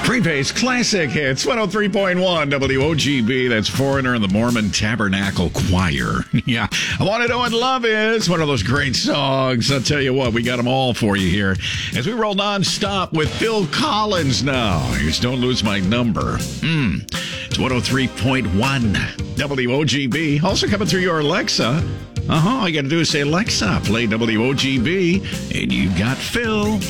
Freebase Classic Hits, 103.1 WOGB. That's Foreigner and the Mormon Tabernacle Choir. Yeah, I Want to Know What Love Is. One of those great songs. I'll tell you what, we got them all for you here. As we roll non-stop with Phil Collins now. Here's Don't Lose My Number. It's 103.1 WOGB. Also coming through your Alexa. All you got to do is say, Alexa, play WOGB, and you've got Phil.